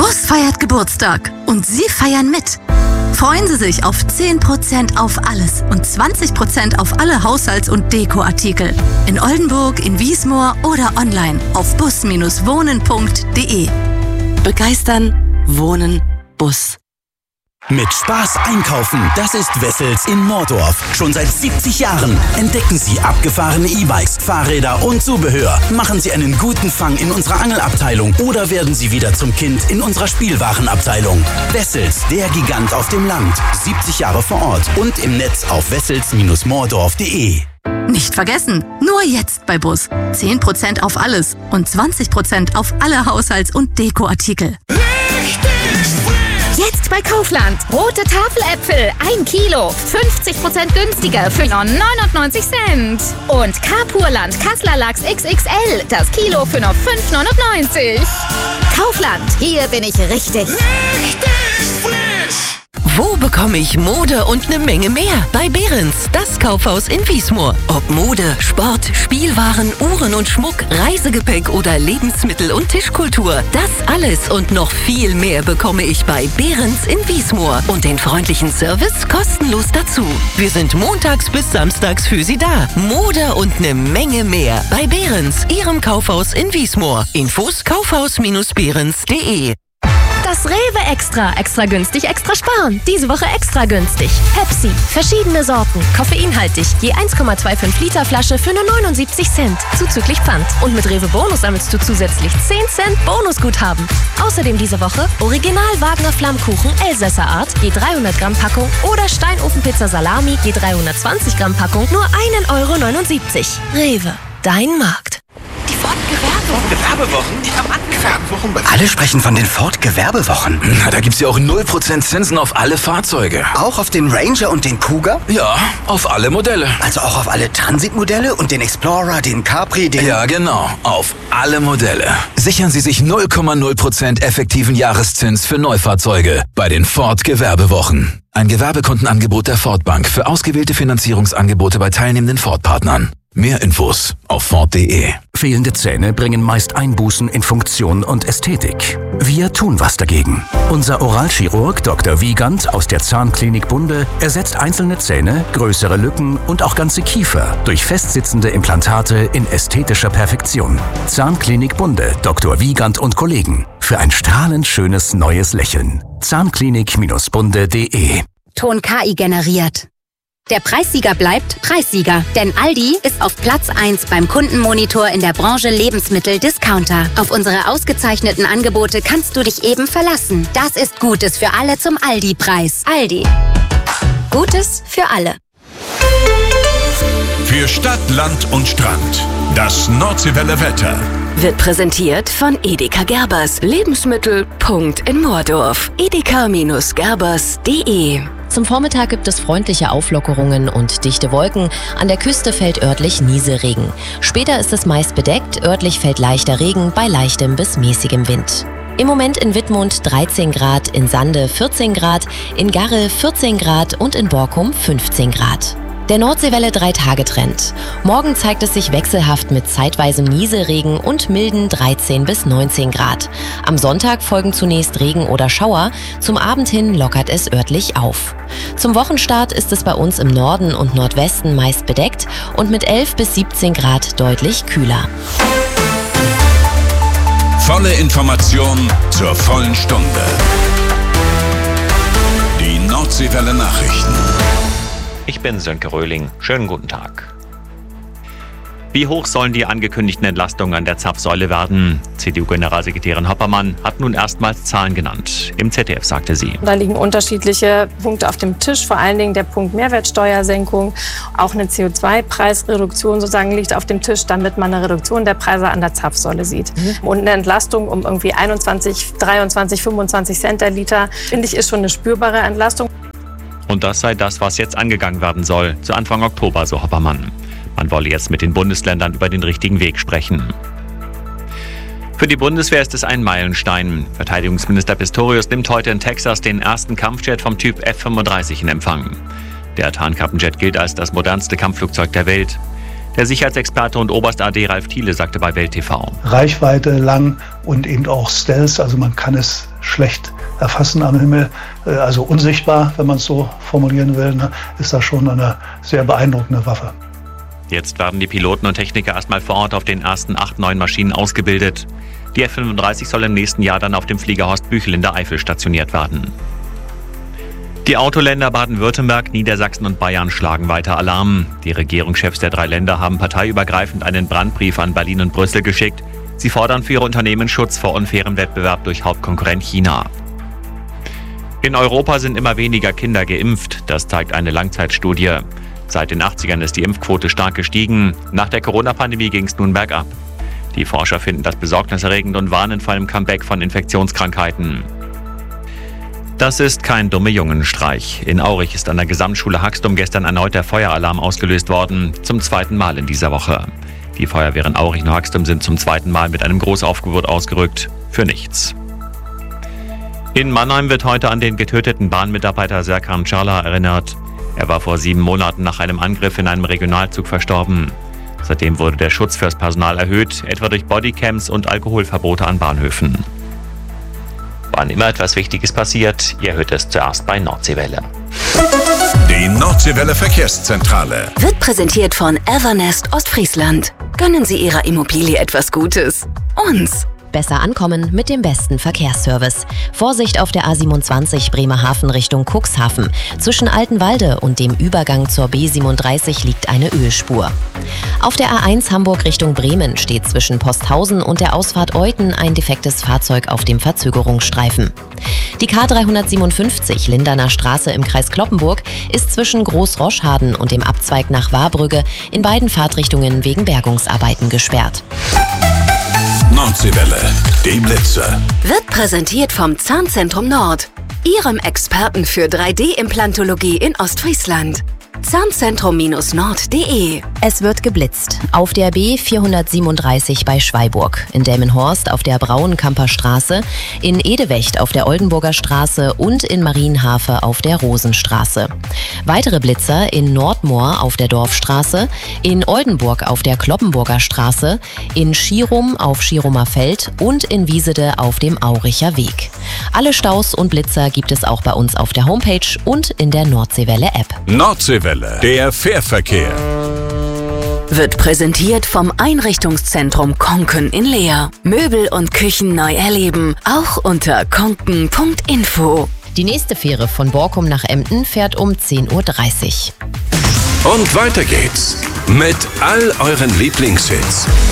Bus feiert Geburtstag und Sie feiern mit. Freuen Sie sich auf 10% auf alles und 20% auf alle Haushalts- und Dekoartikel. In Oldenburg, in Wiesmoor oder online auf bus-wohnen.de. Begeistern, wohnen, Bus. Mit Spaß einkaufen, das ist Wessels in Mordorf. Schon seit 70 Jahren entdecken Sie abgefahrene E-Bikes, Fahrräder und Zubehör. Machen Sie einen guten Fang in unserer Angelabteilung oder werden Sie wieder zum Kind in unserer Spielwarenabteilung. Wessels, der Gigant auf dem Land. 70 Jahre vor Ort und im Netz auf wessels-mordorf.de. Nicht vergessen, nur jetzt bei Bus. 10% auf alles und 20% auf alle Haushalts- und Dekoartikel. Jetzt bei Kaufland. Rote Tafeläpfel, 1 Kilo. 50% günstiger für nur 99 Cent. Und Carpurland Kassler Lachs XXL. Das Kilo für nur 5,99. Kaufland. Hier bin ich richtig. Wo bekomme ich Mode und eine Menge mehr? Bei Behrens, das Kaufhaus in Wiesmoor. Ob Mode, Sport, Spielwaren, Uhren und Schmuck, Reisegepäck oder Lebensmittel und Tischkultur. Das alles und noch viel mehr bekomme ich bei Behrens in Wiesmoor. Und den freundlichen Service kostenlos dazu. Wir sind montags bis samstags für Sie da. Mode und eine Menge mehr. Bei Behrens, Ihrem Kaufhaus in Wiesmoor. Infos kaufhaus-behrens.de. Das Rewe Extra. Extra günstig, extra sparen. Diese Woche extra günstig. Pepsi. Verschiedene Sorten. Koffeinhaltig. Je 1,25 Liter Flasche für nur 79 Cent. Zuzüglich Pfand. Und mit Rewe Bonus sammelst du zusätzlich 10 Cent Bonusguthaben. Außerdem diese Woche Original Wagner Flammkuchen Elsässer Art. Je 300 Gramm Packung. Oder Steinofenpizza Salami. Je 320 Gramm Packung. Nur 1,79 €. Rewe. Dein Markt. Die Ford-Gewerbewochen? Die haben Gewerbewochen. Alle sprechen von den Ford-Gewerbewochen. Na, da gibt's ja auch 0% Zinsen auf alle Fahrzeuge. Auch auf den Ranger und den Cougar? Ja, auf alle Modelle. Also auch auf alle Transit-Modelle und den Explorer, den Capri, den... Ja, genau. Auf alle Modelle. Sichern Sie sich 0,0% effektiven Jahreszins für Neufahrzeuge bei den Ford-Gewerbewochen. Ein Gewerbekundenangebot der Ford Bank für ausgewählte Finanzierungsangebote bei teilnehmenden Ford-Partnern. Mehr Infos auf Ford.de. Fehlende Zähne bringen meist Einbußen in Funktion und Ästhetik. Wir tun was dagegen. Unser Oralchirurg Dr. Wiegand aus der Zahnklinik Bunde ersetzt einzelne Zähne, größere Lücken und auch ganze Kiefer durch festsitzende Implantate in ästhetischer Perfektion. Zahnklinik Bunde, Dr. Wiegand und Kollegen. Für ein strahlend schönes neues Lächeln. Zahnklinik-bunde.de. Ton KI generiert. Der Preissieger bleibt Preissieger, denn Aldi ist auf Platz 1 beim Kundenmonitor in der Branche Lebensmittel-Discounter. Auf unsere ausgezeichneten Angebote kannst du dich eben verlassen. Das ist Gutes für alle zum Aldi-Preis. Aldi. Gutes für alle. Für Stadt, Land und Strand. Das Nordseewelle Wetter. Wird präsentiert von Edeka Gerbers. Lebensmittel. In Mordorf. edeka-gerbers.de. Zum Vormittag gibt es freundliche Auflockerungen und dichte Wolken. An der Küste fällt örtlich Nieselregen. Später ist es meist bedeckt, örtlich fällt leichter Regen bei leichtem bis mäßigem Wind. Im Moment in Wittmund 13 Grad, in Sande 14 Grad, in Garre 14 Grad und in Borkum 15 Grad. Der Nordseewelle 3-Tage-Trend. Morgen zeigt es sich wechselhaft mit zeitweisem Nieselregen und milden 13 bis 19 Grad. Am Sonntag folgen zunächst Regen oder Schauer, zum Abend hin lockert es örtlich auf. Zum Wochenstart ist es bei uns im Norden und Nordwesten meist bedeckt und mit 11 bis 17 Grad deutlich kühler. Volle Information zur vollen Stunde. Die Nordseewelle Nachrichten. Ich bin Sönke Röhling. Schönen guten Tag. Wie hoch sollen die angekündigten Entlastungen an der Zapfsäule werden? CDU-Generalsekretärin Hoppermann hat nun erstmals Zahlen genannt. Im ZDF sagte sie: Da liegen unterschiedliche Punkte auf dem Tisch, vor allen Dingen der Punkt Mehrwertsteuersenkung. Auch eine CO2-Preisreduktion sozusagen liegt auf dem Tisch, damit man eine Reduktion der Preise an der Zapfsäule sieht. Und eine Entlastung um irgendwie 21, 23, 25 Cent der Liter, finde ich, ist schon eine spürbare Entlastung. Und das sei das, was jetzt angegangen werden soll, zu Anfang Oktober, so Hoppermann. Man wolle jetzt mit den Bundesländern über den richtigen Weg sprechen. Für die Bundeswehr ist es ein Meilenstein. Verteidigungsminister Pistorius nimmt heute in Texas den ersten Kampfjet vom Typ F-35 in Empfang. Der Tarnkappenjet gilt als das modernste Kampfflugzeug der Welt. Der Sicherheitsexperte und Oberst AD Ralf Thiele sagte bei Welt TV: Reichweite lang und eben auch Stealth, also man kann es schlecht erfassen am Himmel, also unsichtbar, wenn man es so formulieren will, ne, ist das schon eine sehr beeindruckende Waffe. Jetzt werden die Piloten und Techniker erstmal vor Ort auf den ersten 8 neuen Maschinen ausgebildet. Die F-35 soll im nächsten Jahr dann auf dem Flieger Horst-Büchel in der Eifel stationiert werden. Die Autoländer Baden-Württemberg, Niedersachsen und Bayern schlagen weiter Alarm. Die Regierungschefs der 3 Länder haben parteiübergreifend einen Brandbrief an Berlin und Brüssel geschickt. Sie fordern für ihre Unternehmen Schutz vor unfairem Wettbewerb durch Hauptkonkurrent China. In Europa sind immer weniger Kinder geimpft, das zeigt eine Langzeitstudie. Seit den 80ern ist die Impfquote stark gestiegen. Nach der Corona-Pandemie ging es nun bergab. Die Forscher finden das besorgniserregend und warnen vor einem Comeback von Infektionskrankheiten. Das ist kein dumme Jungenstreich. In Aurich ist an der Gesamtschule Haxtum gestern erneut der Feueralarm ausgelöst worden, zum 2. Mal in dieser Woche. Die Feuerwehren Aurich und Haxtum sind zum 2. Mal mit einem Großaufgebot ausgerückt. Für nichts. In Mannheim wird heute an den getöteten Bahnmitarbeiter Serkan Çağlar erinnert. Er war vor 7 Monaten nach einem Angriff in einem Regionalzug verstorben. Seitdem wurde der Schutz fürs Personal erhöht, etwa durch Bodycams und Alkoholverbote an Bahnhöfen. Wann immer etwas Wichtiges passiert, ihr hört es zuerst bei Nordseewelle. Die Nordseewelle Verkehrszentrale wird präsentiert von Evernest Ostfriesland. Gönnen Sie Ihrer Immobilie etwas Gutes. Uns. Besser ankommen mit dem besten Verkehrsservice. Vorsicht auf der A27 Bremerhaven Richtung Cuxhaven. Zwischen Altenwalde und dem Übergang zur B37 liegt eine Ölspur. Auf der A1 Hamburg Richtung Bremen steht zwischen Posthausen und der Ausfahrt Euthen ein defektes Fahrzeug auf dem Verzögerungsstreifen. Die K357 Linderner Straße im Kreis Cloppenburg ist zwischen Großroschhaden und dem Abzweig nach Warbrügge in beiden Fahrtrichtungen wegen Bergungsarbeiten gesperrt. Nordseewelle, die Blitzer. Wird präsentiert vom Zahnzentrum Nord, Ihrem Experten für 3D-Implantologie in Ostfriesland. Zahnzentrum-nord.de. Es wird geblitzt. Auf der B437 bei Schweiburg, in Delmenhorst auf der Brauenkamper Straße, in Edewecht auf der Oldenburger Straße und in Marienhafe auf der Rosenstraße. Weitere Blitzer in Nordmoor auf der Dorfstraße, in Oldenburg auf der Kloppenburger Straße, in Schirum auf Schirumer Feld und in Wiesede auf dem Auricher Weg. Alle Staus und Blitzer gibt es auch bei uns auf der Homepage und in der Nordseewelle-App. Nordseewelle, der Fährverkehr. Wird präsentiert vom Einrichtungszentrum Konken in Leer. Möbel und Küchen neu erleben, auch unter konken.info. Die nächste Fähre von Borkum nach Emden fährt um 10:30 Uhr. Und weiter geht's mit all euren Lieblingshits.